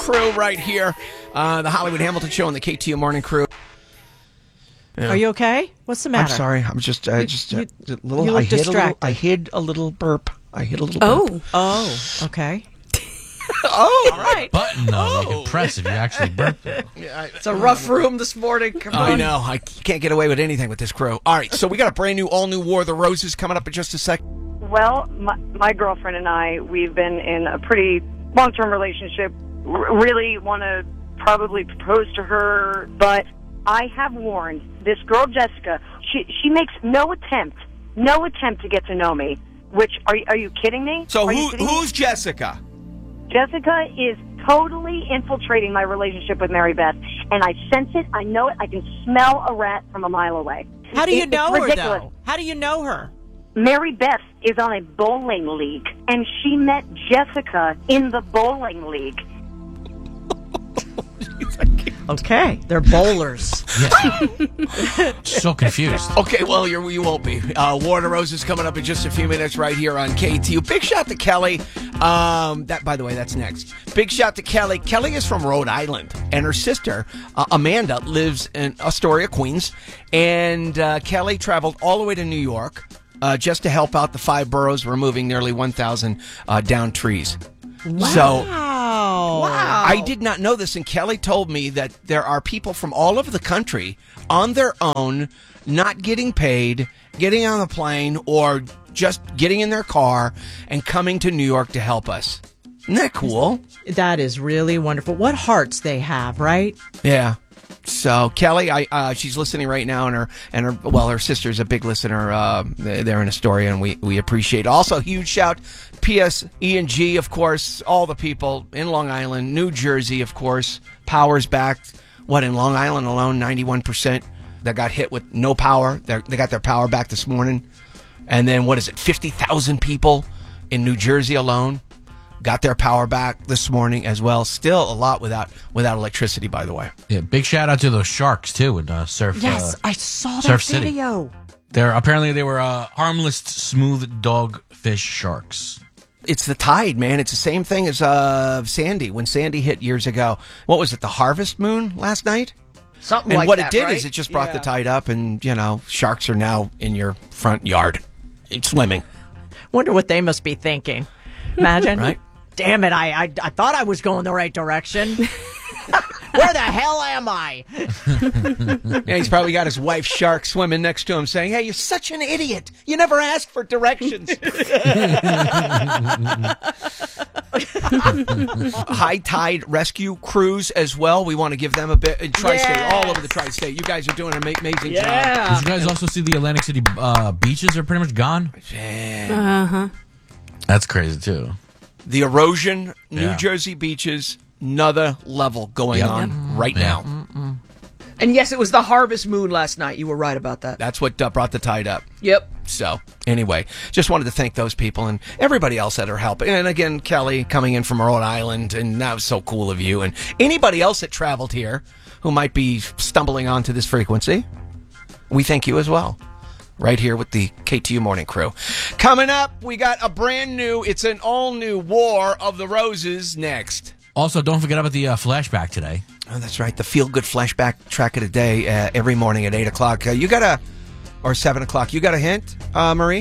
crew right here. The Hollywood Hamilton Show and the KTU Morning Crew. Yeah. Are you okay? What's the matter? I'm sorry. I'm just a little. You look distracted. I hid a little burp. Burp. Oh, okay. Oh, all right. Button though, you can press if you actually burp it. It's a rough room this morning. Come on. I know. I can't get away with anything with this crew. All right, so we got a brand new, all new War of the Roses coming up in just a sec. Well, my girlfriend and I, we've been in a pretty long-term relationship. Really want to probably propose to her, but I have warned this girl Jessica. She makes no attempt to get to know me. Which are you kidding me? So who's Jessica? Jessica is totally infiltrating my relationship with Mary Beth, and I sense it. I know it. I can smell a rat from a mile away. How do you know her, ridiculous. though? How do you know her? Mary Beth is on a bowling league, and she met Jessica in the bowling league. Okay, they're bowlers. Yeah. So confused. Okay, well, you won't be. War of the Roses coming up in just a few minutes right here on KTU. Big shout to Kelly. That, by the way, that's next. Big shout to Kelly. Kelly is from Rhode Island, and her sister, Amanda, lives in Astoria, Queens. And Kelly traveled all the way to New York just to help out the 5 boroughs removing nearly 1,000 downed trees. Wow. So, wow. I did not know this, and Kelly told me that there are people from all over the country on their own, not getting paid, getting on the plane, or just getting in their car and coming to New York to help us. Isn't that cool? That is really wonderful. What hearts they have, right? Yeah. So Kelly, she's listening right now, and her sister's a big listener. They're in Astoria, and we appreciate it. Also, huge shout, P.S. E&G, of course, all the people in Long Island, New Jersey, of course. Power's back. What, in Long Island alone, 91% that got hit with no power. They got their power back this morning. And then, 50,000 people in New Jersey alone got their power back this morning as well. Still a lot without electricity, by the way. Yeah, big shout out to those sharks too in Surf. Yes, I saw that Surf City. video. They were harmless, smooth dogfish sharks. It's the tide, man. It's the same thing as Sandy. When Sandy hit years ago, what was it? The harvest moon last night. Something and like what that, it did right? is it just brought the tide up, and sharks are now in your front yard, swimming. Wonder what they must be thinking. Imagine, right? Damn it! I thought I was going the right direction. Where the hell am I? Yeah, he's probably got his wife shark swimming next to him, saying, "Hey, you're such an idiot! You never asked for directions." High tide rescue crews as well. We want to give them a bit. Tri-state, all over the tri-state. You guys are doing an amazing job. Did you guys also see the Atlantic City beaches are pretty much gone? Yeah. That's crazy too. The erosion, New Jersey beaches, another level going on right now. Mm-mm. And yes, it was the harvest moon last night. You were right about that. That's what brought the tide up. Yep. So, anyway, just wanted to thank those people and everybody else that are helping. And again, Kelly coming in from Rhode Island, and that was so cool of you. And anybody else that traveled here who might be stumbling onto this frequency, we thank you as well. Right here with the KTU Morning Crew. Coming up, we got it's an all-new War of the Roses next. Also, don't forget about the flashback today. Oh, that's right. The feel-good flashback track of the day every morning at 8 o'clock. Or 7 o'clock. You got a hint, Marie?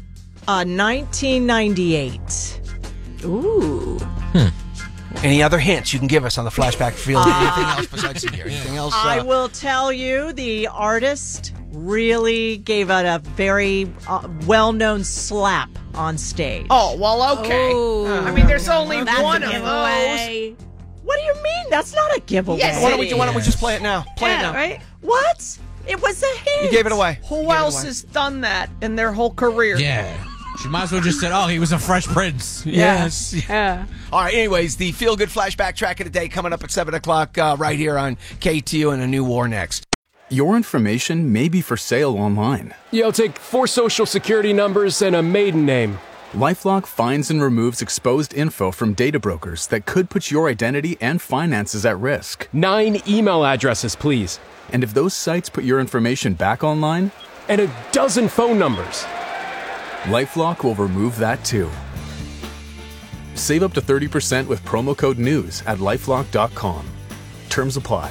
1998. Ooh. Any other hints you can give us on the flashback field? Anything else besides here? Anything else? I will tell you, the artist really gave it a very well-known slap on stage. Oh, well, okay. I mean, there's only one of those. What do you mean? That's not a giveaway. Yes, why don't we just play it now? Play it now. Right? What? It was a hint. You gave it away. Who else has done that in their whole career? Yeah. She might as well just said, he was a Fresh Prince. Yes. Yeah. All right, anyways, the feel-good flashback track of the day coming up at 7 o'clock right here on KTU and a new war next. Your information may be for sale online. Yeah, I'll take 4 social security numbers and a maiden name. LifeLock finds and removes exposed info from data brokers that could put your identity and finances at risk. 9 email addresses, please. And if those sites put your information back online? And a dozen phone numbers. LifeLock will remove that too. Save up to 30% with promo code NEWS at LifeLock.com. Terms apply.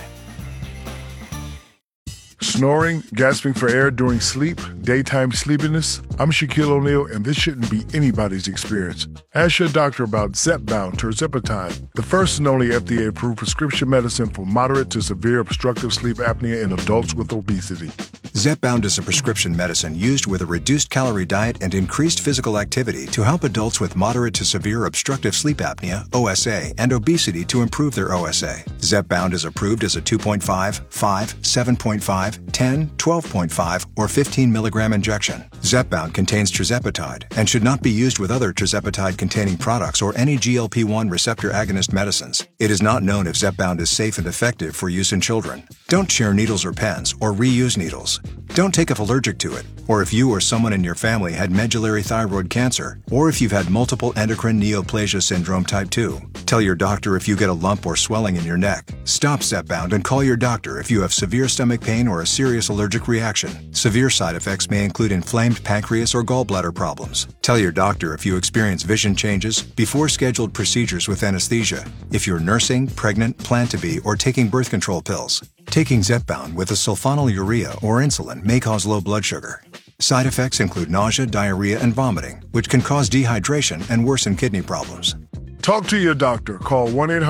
Snoring, gasping for air during sleep, daytime sleepiness? I'm Shaquille O'Neal, and this shouldn't be anybody's experience. Ask your doctor about Zepbound tirzepatide, the first and only FDA-approved prescription medicine for moderate to severe obstructive sleep apnea in adults with obesity. Zepbound is a prescription medicine used with a reduced calorie diet and increased physical activity to help adults with moderate to severe obstructive sleep apnea, OSA, and obesity to improve their OSA. Zepbound is approved as a 2.5, 5, 7.5, 10, 12.5, or 15 milligram injection. Zepbound contains tirzepatide and should not be used with other tirzepatide-containing products or any GLP-1 receptor agonist medicines. It is not known if Zepbound is safe and effective for use in children. Don't share needles or pens or reuse needles. Don't take if allergic to it, or if you or someone in your family had medullary thyroid cancer, or if you've had multiple endocrine neoplasia syndrome type 2. Tell your doctor if you get a lump or swelling in your neck. Stop Zepbound and call your doctor if you have severe stomach pain or a serious allergic reaction. Severe side effects may include inflamed pancreas or gallbladder problems. Tell your doctor if you experience vision changes before scheduled procedures with anesthesia, if you're nursing, pregnant, plan to be, or taking birth control pills. Taking Zepbound with a sulfonylurea or insulin may cause low blood sugar. Side effects include nausea, diarrhea, and vomiting, which can cause dehydration and worsen kidney problems. Talk to your doctor. Call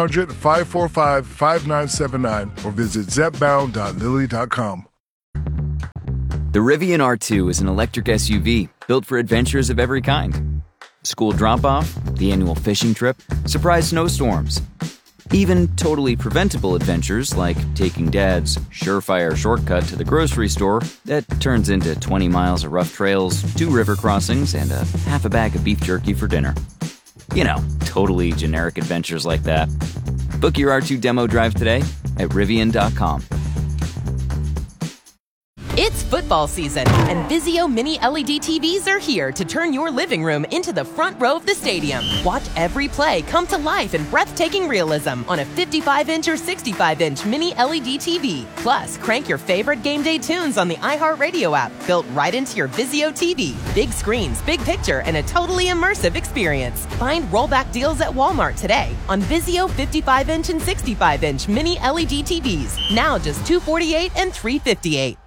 1-800-545-5979 or visit zepbound.lilly.com. The Rivian R2 is an electric SUV built for adventures of every kind. School drop-off, the annual fishing trip, surprise snowstorms. Even totally preventable adventures like taking Dad's surefire shortcut to the grocery store that turns into 20 miles of rough trails, 2 river crossings, and a half a bag of beef jerky for dinner. You know, totally generic adventures like that. Book your R2 demo drive today at Rivian.com. It's football season, and Vizio Mini LED TVs are here to turn your living room into the front row of the stadium. Watch every play come to life in breathtaking realism on a 55-inch or 65-inch Mini LED TV. Plus, crank your favorite game day tunes on the iHeartRadio app, built right into your Vizio TV. Big screens, big picture, and a totally immersive experience. Find rollback deals at Walmart today on Vizio 55-inch and 65-inch Mini LED TVs. Now just $248 and $358.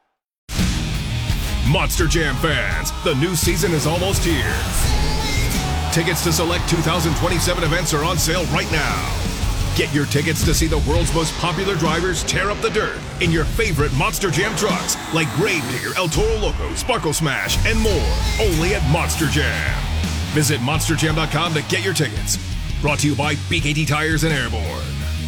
Monster Jam fans, the new season is almost here. Tickets to select 2027 events are on sale right now. Get your tickets to see the world's most popular drivers tear up the dirt in your favorite Monster Jam trucks like Gravedigger, El Toro Loco, Sparkle Smash, and more. Only at Monster Jam. Visit monsterjam.com to get your tickets. Brought to you by BKT Tires and Airborne.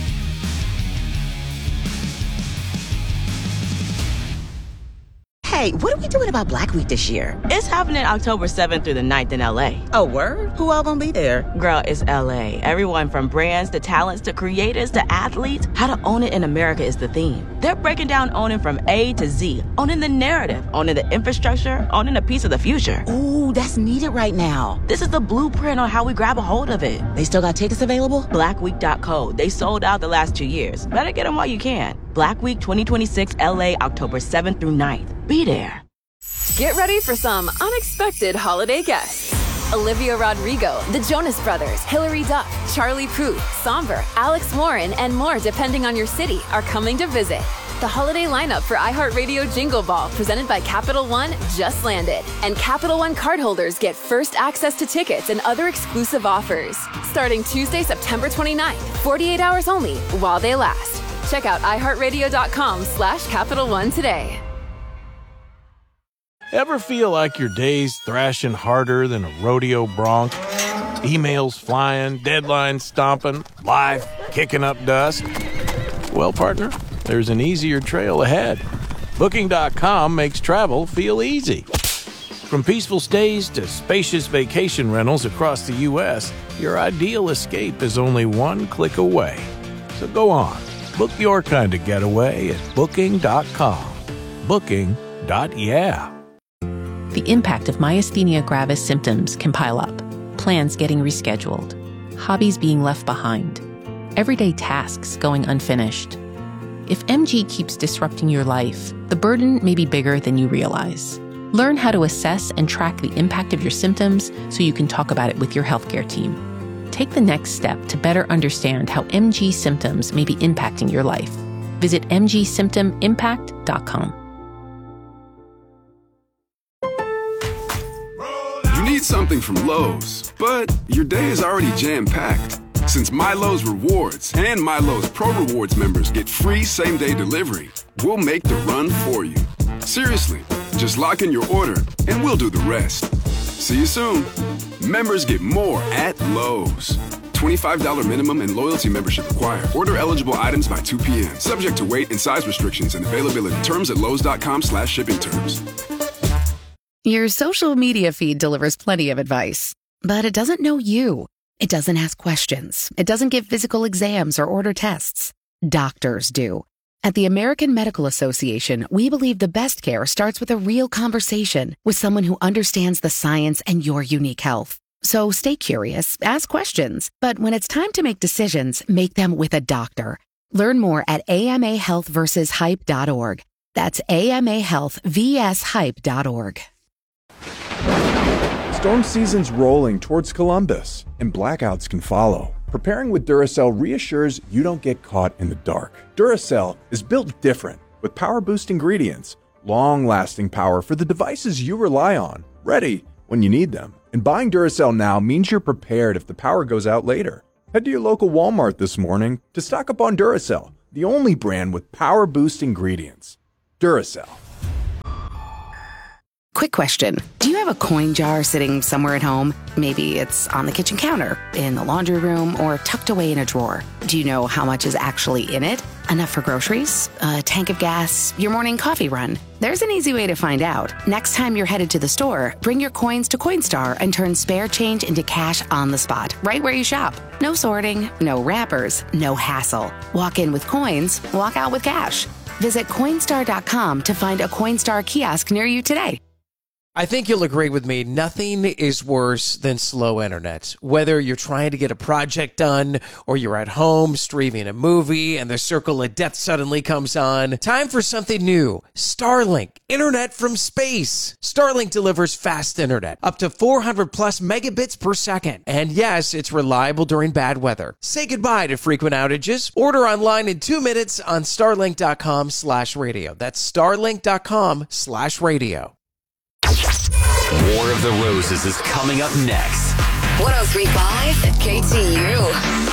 Hey, what are we doing about Black Week this year? It's happening October 7th through the 9th in LA. Oh, word? Who all gonna be there? Girl, it's LA. Everyone from brands to talents to creators to athletes. How to own it in America is the theme. They're breaking down owning from A to Z. Owning the narrative, owning the infrastructure, owning a piece of the future. Ooh, that's needed right now. This is the blueprint on how we grab a hold of it. They still got tickets available? Blackweek.co. They sold out the last 2 years. Better get them while you can. Black Week 2026 LA, October 7th through 9th. Be there. Get ready for some unexpected holiday guests. Olivia Rodrigo, the Jonas Brothers, Hilary Duff, Charlie Puth, Somber, Alex Warren, and more depending on your city are coming to visit. The holiday lineup for iHeartRadio Jingle Ball, presented by Capital One, just landed. And Capital One cardholders get first access to tickets and other exclusive offers. Starting Tuesday, September 29th, 48 hours only, while they last. Check out iHeartRadio.com/Capital One today. Ever feel like your day's thrashing harder than a rodeo bronc? Emails flying, deadlines stomping, life kicking up dust? Well, partner, there's an easier trail ahead. Booking.com makes travel feel easy. From peaceful stays to spacious vacation rentals across the U.S., your ideal escape is only one click away. So go on, book your kind of getaway at Booking.com. Booking.yeah. The impact of myasthenia gravis symptoms can pile up. Plans getting rescheduled. Hobbies being left behind. Everyday tasks going unfinished. If MG keeps disrupting your life, the burden may be bigger than you realize. Learn how to assess and track the impact of your symptoms so you can talk about it with your healthcare team. Take the next step to better understand how MG symptoms may be impacting your life. Visit mgsymptomimpact.com. You need something from Lowe's, but your day is already jam-packed. Since MyLowe's Rewards and MyLowe's Pro Rewards members get free same-day delivery, we'll make the run for you. Seriously, just lock in your order and we'll do the rest. See you soon. Members get more at Lowe's. $25 minimum and loyalty membership required. Order eligible items by 2 p.m. Subject to weight and size restrictions and availability. Terms at lowes.com/shipping terms. Your social media feed delivers plenty of advice, but it doesn't know you. It doesn't ask questions. It doesn't give physical exams or order tests. Doctors do. At the American Medical Association, we believe the best care starts with a real conversation with someone who understands the science and your unique health. So stay curious, ask questions, but when it's time to make decisions, make them with a doctor. Learn more at amahealthversushype.org. That's amahealthvshype.org. Storm season's rolling towards Columbus, and blackouts can follow. Preparing with Duracell reassures you don't get caught in the dark. Duracell is built different, with power-boost ingredients, long-lasting power for the devices you rely on, ready when you need them. And buying Duracell now means you're prepared if the power goes out later. Head to your local Walmart this morning to stock up on Duracell, the only brand with power-boost ingredients. Duracell. Quick question. Do you have a coin jar sitting somewhere at home? Maybe it's on the kitchen counter, in the laundry room, or tucked away in a drawer. Do you know how much is actually in it? Enough for groceries? A tank of gas? Your morning coffee run? There's an easy way to find out. Next time you're headed to the store, bring your coins to Coinstar and turn spare change into cash on the spot, right where you shop. No sorting, no wrappers, no hassle. Walk in with coins, walk out with cash. Visit Coinstar.com to find a Coinstar kiosk near you today. I think you'll agree with me. Nothing is worse than slow internet. Whether you're trying to get a project done or you're at home streaming a movie and the circle of death suddenly comes on. Time for something new. Starlink. Internet from space. Starlink delivers fast internet. Up to 400 plus megabits per second. And yes, it's reliable during bad weather. Say goodbye to frequent outages. Order online in 2 minutes on starlink.com/radio. That's starlink.com/radio. War of the Roses is coming up next. 103.5 KTU.